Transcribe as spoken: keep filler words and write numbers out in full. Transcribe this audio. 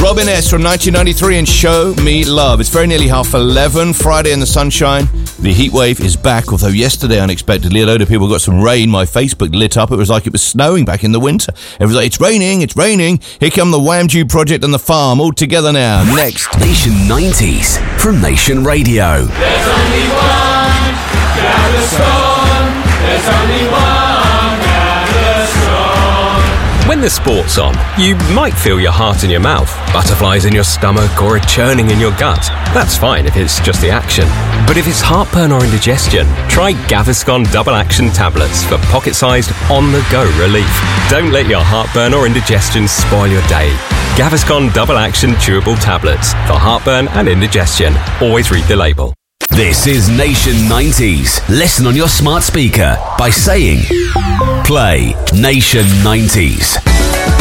Robin S. from nineteen ninety-three and Show Me Love. It's very nearly half eleven, Friday in the sunshine. The heat wave is back, although yesterday, unexpectedly, a load of people got some rain. My Facebook lit up. It was like it was snowing back in the winter. Everyone's like, it's raining, it's raining. Here come the Wham Dew Project and the Farm all together now. Next. Nation nineties from Nation Radio. There's only one Gaviscon. There's only one Gaviscon. When the sport's on, you might feel your heart in your mouth, butterflies in your stomach, or a churning in your gut. That's fine if it's just the action. But if it's heartburn or indigestion, try Gaviscon Double Action Tablets for pocket-sized, on-the-go relief. Don't let your heartburn or indigestion spoil your day. Gaviscon Double Action Chewable Tablets for heartburn and indigestion. Always read the label. This is Nation nineties. Listen on your smart speaker by saying, play Nation nineties.